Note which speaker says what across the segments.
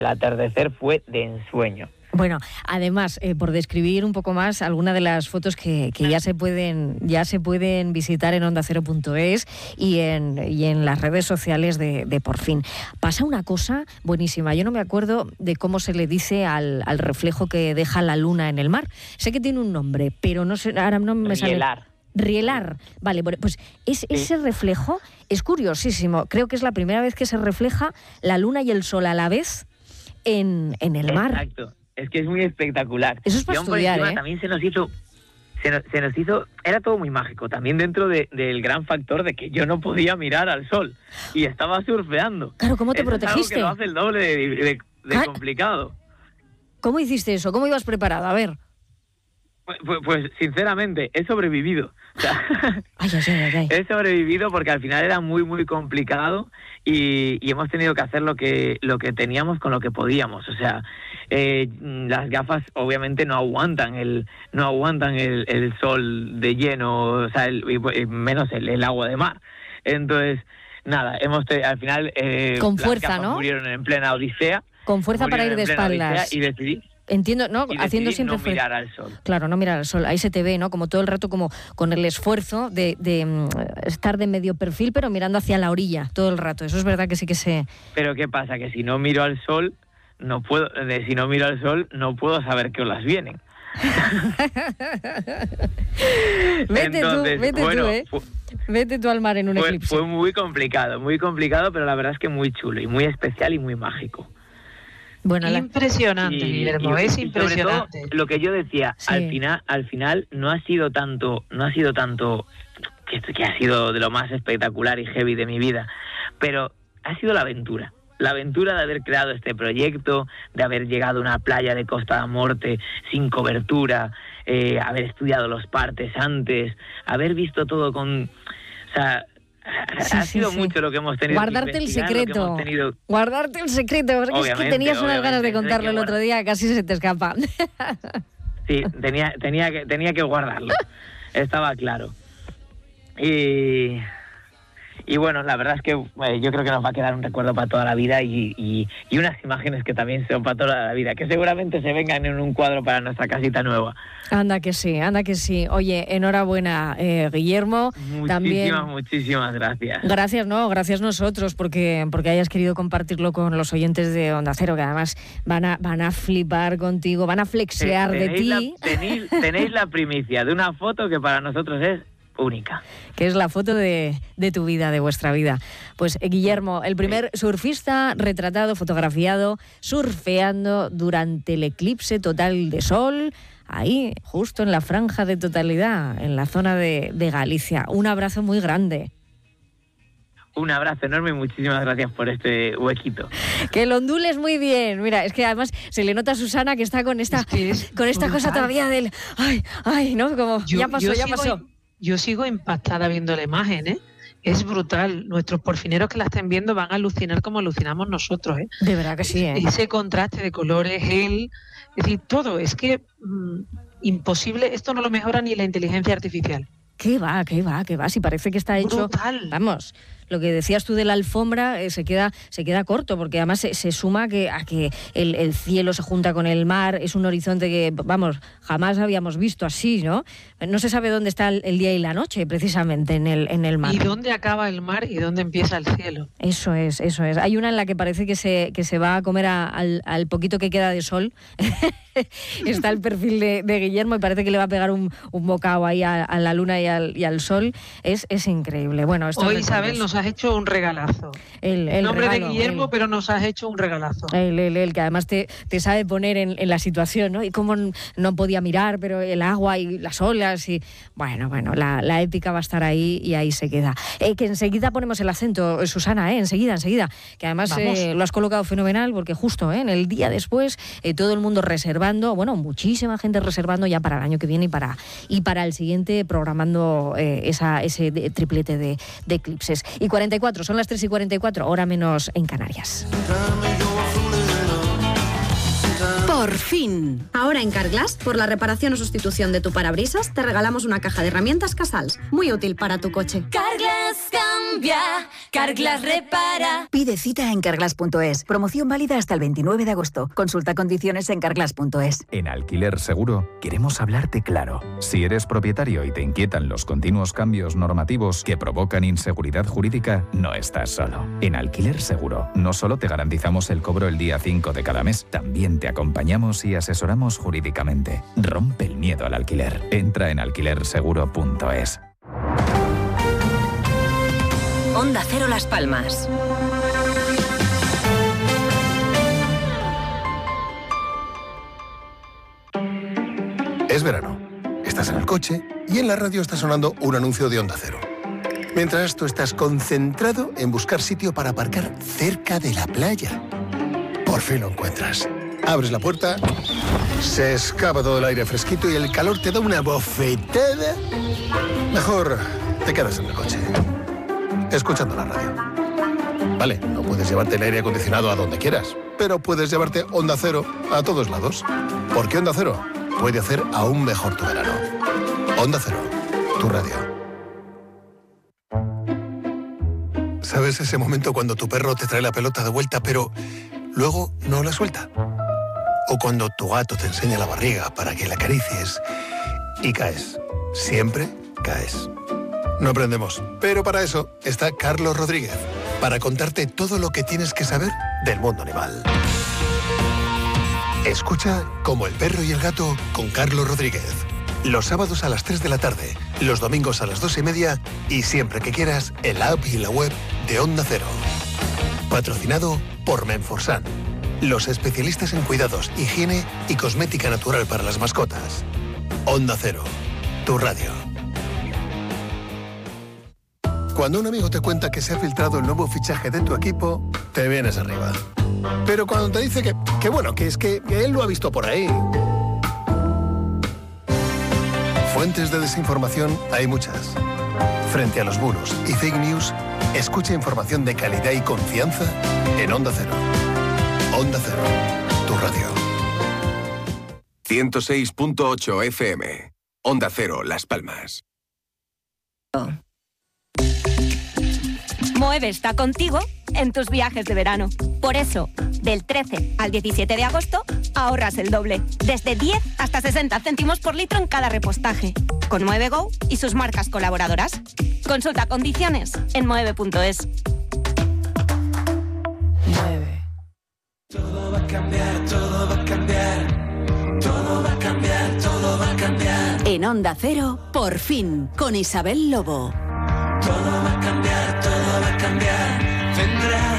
Speaker 1: El atardecer fue de ensueño.
Speaker 2: Bueno, además, por describir un poco más algunas de las fotos que ya se pueden visitar en ondacero.es y en las redes sociales de Por Fin. Pasa una cosa buenísima. Yo no me acuerdo de cómo se le dice al reflejo que deja la luna en el mar. Sé que tiene un nombre, pero no sé, ahora no me sale. Rielar. Vale, bueno, pues ese reflejo es curiosísimo. Creo que es la primera vez que se refleja la luna y el sol a la vez en el mar.
Speaker 1: Exacto. Es que es muy espectacular.
Speaker 2: Eso es para estudiar, ¿eh?
Speaker 1: También se nos hizo, era todo muy mágico, también dentro del gran factor de que yo no podía mirar al sol y estaba surfeando.
Speaker 2: Claro, ¿cómo te protegiste?
Speaker 1: Es algo que lo hace el doble de complicado.
Speaker 2: ¿Cómo hiciste eso? ¿Cómo ibas preparado? A ver.
Speaker 1: Pues sinceramente, he sobrevivido. O sea,
Speaker 2: ay.
Speaker 1: He sobrevivido porque al final era muy, muy complicado y hemos tenido que hacer lo que teníamos con lo que podíamos. O sea, las gafas obviamente no aguantan el sol de lleno, o sea, menos el agua de mar. Entonces, nada, al final
Speaker 2: con
Speaker 1: las
Speaker 2: fuerza,
Speaker 1: gafas
Speaker 2: ¿no?
Speaker 1: Murieron en plena odisea.
Speaker 2: Con fuerza para ir de espaldas.
Speaker 1: Y decidí.
Speaker 2: Entiendo, ¿no? Haciendo siempre
Speaker 1: no mirar al sol.
Speaker 2: Claro, no mirar al sol. Ahí se te ve, ¿no? Como todo el rato, como con el esfuerzo de estar de medio perfil, pero mirando hacia la orilla todo el rato. Eso es verdad que sí que se...
Speaker 1: Pero ¿qué pasa? Que si no miro al sol, no puedo saber qué olas vienen.
Speaker 2: Vete tú, vete tú al mar en un eclipse.
Speaker 1: Fue muy complicado, pero la verdad es que muy chulo y muy especial y muy mágico.
Speaker 3: Bueno, impresionante, Guillermo, es impresionante.
Speaker 1: Sobre todo, lo que yo decía, sí. al final no ha sido tanto que ha sido de lo más espectacular y heavy de mi vida, pero ha sido la aventura de haber creado este proyecto, de haber llegado a una playa de Costa da Morte sin cobertura, haber estudiado los partes antes, haber visto todo con... O sea, ha sido mucho lo que hemos tenido.
Speaker 2: Guardarte el secreto. Guardarte el secreto. Porque es que tenías unas ganas de contarlo el otro día, casi se te escapa.
Speaker 1: Sí, tenía que guardarlo. Estaba claro. Y bueno, la verdad es que yo creo que nos va a quedar un recuerdo para toda la vida y unas imágenes que también son para toda la vida, que seguramente se vengan en un cuadro para nuestra casita nueva.
Speaker 2: Anda que sí. Oye, enhorabuena, Guillermo.
Speaker 1: Muchísimas gracias.
Speaker 2: Gracias nosotros porque hayas querido compartirlo con los oyentes de Onda Cero, que además van a flipar contigo, van a flexear de ti.
Speaker 1: Tenéis la primicia de una foto que para nosotros es única.
Speaker 2: Que es la foto de tu vida, de vuestra vida. Pues Guillermo, el primer surfista retratado, fotografiado, surfeando durante el eclipse total de sol, ahí, justo en la franja de totalidad, en la zona de Galicia. Un abrazo muy grande.
Speaker 1: Un abrazo enorme y muchísimas gracias por este huequito.
Speaker 2: Que lo ondules muy bien. Mira, es que además se le nota a Susana que está con esta cosa todavía del... Ay, ¿no? Como ya pasó.
Speaker 3: Yo sigo impactada viendo la imagen, ¿eh? Es brutal. Nuestros porfineros que la estén viendo van a alucinar como alucinamos nosotros, ¿eh?
Speaker 2: De verdad que sí, ¿eh?
Speaker 3: Ese contraste de colores, es decir, todo. Es que imposible, esto no lo mejora ni la inteligencia artificial.
Speaker 2: ¿Qué va? Si parece que está hecho...
Speaker 3: Brutal.
Speaker 2: Vamos, lo que decías tú de la alfombra se queda corto, porque además se suma a que el cielo se junta con el mar, es un horizonte que, vamos, jamás habíamos visto así, ¿no? No se sabe dónde está el día y la noche, precisamente, en el mar.
Speaker 3: ¿Y dónde acaba el mar y dónde empieza el cielo?
Speaker 2: Eso es. Hay una en la que parece que se va a comer al poquito que queda de sol. Está el perfil de Guillermo y parece que le va a pegar un bocado ahí a la luna y al sol. Es increíble. Bueno,
Speaker 3: hoy, Isabel, nos has hecho un regalazo.
Speaker 2: El
Speaker 3: nombre
Speaker 2: regalo,
Speaker 3: de Guillermo, pero nos has hecho un regalazo.
Speaker 2: Él, que además te sabe poner en la situación, ¿no? Y cómo no podía mirar, pero el agua y las olas y... Bueno, la épica va a estar ahí y ahí se queda. Que enseguida ponemos el acento, Susana, enseguida. Que además lo has colocado fenomenal porque justo en el día después todo el mundo reservando, bueno, muchísima gente reservando ya para el año que viene y para el siguiente programando ese triplete de eclipses. Y 44, son las 3:44, hora menos en Canarias.
Speaker 4: Por fin. Ahora en Carglass, por la reparación o sustitución de tu parabrisas, te regalamos una caja de herramientas Casals, muy útil para tu coche.
Speaker 5: Carglass cambia, Carglass repara.
Speaker 6: Pide cita en carglass.es. Promoción válida hasta el 29 de agosto. Consulta condiciones en carglass.es.
Speaker 7: En Alquiler Seguro queremos hablarte claro. Si eres propietario y te inquietan los continuos cambios normativos que provocan inseguridad jurídica, no estás solo. En Alquiler Seguro no solo te garantizamos el cobro el día 5 de cada mes, también te acompañamos y asesoramos jurídicamente. Rompe el miedo al alquiler. Entra en alquilerseguro.es.
Speaker 8: Onda Cero Las Palmas.
Speaker 9: Es verano. Estás en el coche y en la radio está sonando un anuncio de Onda Cero. Mientras tú estás concentrado en buscar sitio para aparcar cerca de la playa. Por fin lo encuentras. Abres la puerta, se escapa todo el aire fresquito y el calor te da una bofetada. Mejor te quedas en el coche, escuchando la radio. Vale, no puedes llevarte el aire acondicionado a donde quieras, pero puedes llevarte Onda Cero a todos lados. Porque Onda Cero puede hacer aún mejor tu verano. Onda Cero, tu radio. ¿Sabes ese momento cuando tu perro te trae la pelota de vuelta, pero luego no la suelta? O cuando tu gato te enseña la barriga para que la acaricies y caes. Siempre caes. No aprendemos, pero para eso está Carlos Rodríguez, para contarte todo lo que tienes que saber del mundo animal. Escucha Como el perro y el gato con Carlos Rodríguez. Los sábados a las 3 de la tarde, los domingos a las 2:30 y siempre que quieras en la app y la web de Onda Cero. Patrocinado por Menforsan, los especialistas en cuidados, higiene y cosmética natural para las mascotas. Onda Cero, tu radio. Cuando un amigo te cuenta que se ha filtrado el nuevo fichaje de tu equipo, te vienes arriba. Pero cuando te dice que bueno, que es que él lo ha visto por ahí. Fuentes de desinformación hay muchas. Frente a los bulos y fake news, escucha información de calidad y confianza en Onda Cero. Onda Cero, tu radio.
Speaker 10: 106.8 FM. Onda Cero, Las Palmas.
Speaker 11: Moeve está contigo en tus viajes de verano. Por eso, del 13 al 17 de agosto, ahorras el doble. Desde 10 hasta 60 céntimos por litro en cada repostaje. Con Moeve Go y sus marcas colaboradoras. Consulta condiciones en moeve.es.
Speaker 12: Mueve. Todo va a cambiar, todo va a cambiar. Todo va a cambiar, todo va a cambiar.
Speaker 4: En Onda Cero, Por fin, con Isabel Lobo.
Speaker 12: Todo va a cambiar, todo va a cambiar. Vendrá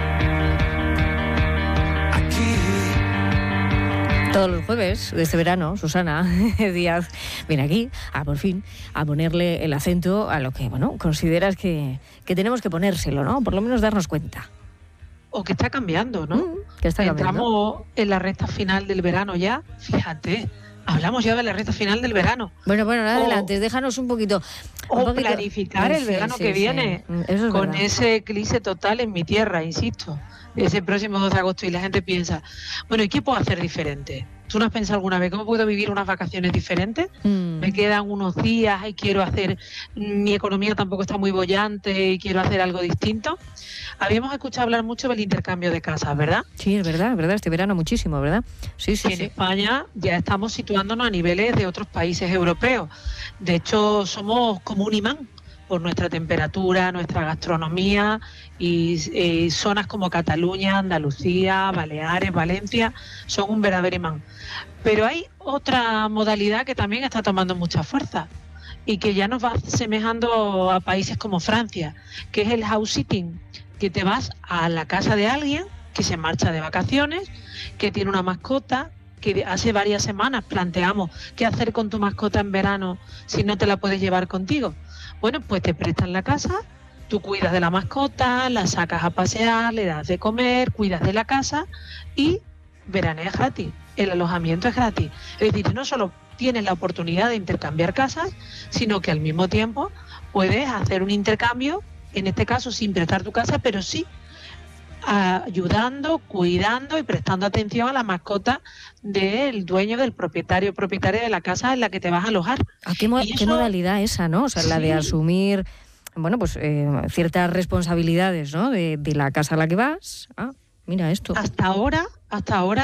Speaker 12: aquí.
Speaker 2: Todos los jueves de este verano, Susana Díaz viene aquí, por fin, a ponerle el acento a lo que, bueno, consideras que tenemos que ponérselo, ¿no? Por lo menos darnos cuenta.
Speaker 3: O que está cambiando, ¿no?
Speaker 2: Que está cambiando.
Speaker 3: Entramos en la recta final del verano ya, fíjate. Hablamos ya de la recta final del verano.
Speaker 2: Bueno, adelante, déjanos un poquito.
Speaker 3: Planificar el verano que viene,
Speaker 2: Eso es
Speaker 3: con
Speaker 2: verdad.
Speaker 3: ese eclipse total en mi tierra, insisto. Ese próximo 2 de agosto y la gente piensa, bueno, ¿y qué puedo hacer diferente? ¿Tú no has pensado alguna vez cómo puedo vivir unas vacaciones diferentes? Me quedan unos días y quiero hacer, mi economía tampoco está muy bollante y quiero hacer algo distinto. Habíamos escuchado hablar mucho del intercambio de casas, ¿verdad?
Speaker 2: Sí, es verdad, este verano muchísimo, ¿verdad? Sí.
Speaker 3: En España ya estamos situándonos a niveles de otros países europeos. De hecho, somos como un imán por nuestra temperatura, nuestra gastronomía y zonas como Cataluña, Andalucía, Baleares, Valencia son un verdadero imán. Pero hay otra modalidad que también está tomando mucha fuerza y que ya nos va asemejando a países como Francia, que es el house sitting, que te vas a la casa de alguien que se marcha de vacaciones, que tiene una mascota, que hace varias semanas planteamos qué hacer con tu mascota en verano si no te la puedes llevar contigo. Bueno, pues te prestan la casa, tú cuidas de la mascota, la sacas a pasear, le das de comer, cuidas de la casa y veraneas gratis. El alojamiento es gratis. Es decir, no solo tienes la oportunidad de intercambiar casas, sino que al mismo tiempo puedes hacer un intercambio, en este caso sin prestar tu casa, pero sí ayudando, cuidando y prestando atención a la mascota del dueño, del propietario de la casa en la que te vas a alojar.
Speaker 2: ¿Qué modalidad esa, no? O sea, la de asumir bueno, pues ciertas responsabilidades, ¿no? De la casa a la que vas. Mira esto.
Speaker 3: Hasta ahora